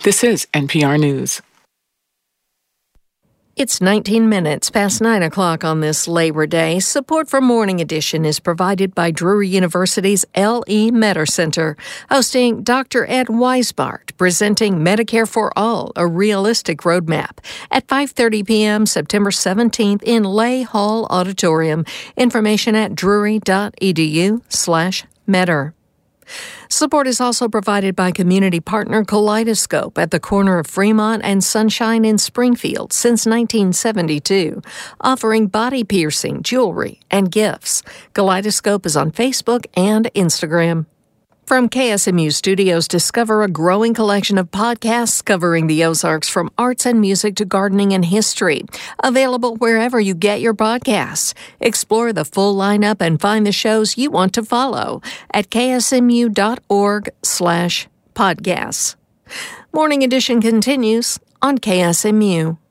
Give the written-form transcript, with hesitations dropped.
This is NPR News. It's 19 minutes past 9 o'clock on this Labor Day. Support for Morning Edition is provided by Drury University's L.E. Metter Center, hosting Dr. Ed Weisbart, presenting Medicare for All, a realistic roadmap, at 5:30 p.m. September 17th in Lay Hall Auditorium. Information at drury.edu/Metter. Support is also provided by community partner Kaleidoscope at the corner of Fremont and Sunshine in Springfield since 1972, offering body piercing, jewelry, and gifts. Kaleidoscope is on Facebook and Instagram. From KSMU Studios, discover a growing collection of podcasts covering the Ozarks from arts and music to gardening and history. Available wherever you get your podcasts. Explore the full lineup and find the shows you want to follow at ksmu.org/podcasts. Morning Edition continues on KSMU.